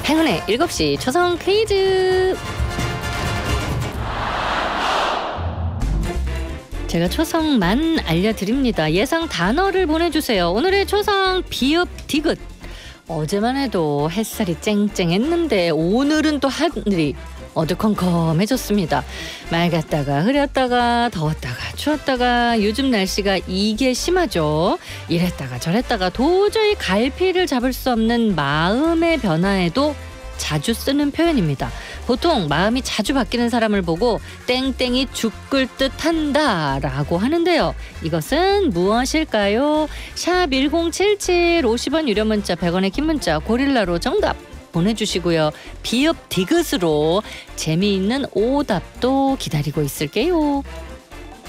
행운의 7시 초성 퀴즈. 제가 초성만 알려드립니다. 예상 단어를 보내주세요. 오늘의 초성 비읍 디귿. 어제만 해도 햇살이 쨍쨍했는데 오늘은 또 하늘이 어두컴컴해졌습니다. 맑았다가 흐렸다가 더웠다가 추웠다가 요즘 날씨가 이게 심하죠. 이랬다가 저랬다가 도저히 갈피를 잡을 수 없는 마음의 변화에도 자주 쓰는 표현입니다. 보통 마음이 자주 바뀌는 사람을 보고 땡땡이 죽을 듯 한다 라고 하는데요. 이것은 무엇일까요? 샵 1077 50원 유료 문자 100원의 긴 문자 고릴라로 정답 보내주시고요. 비읍 디귿으로 재미있는 오답도 기다리고 있을게요.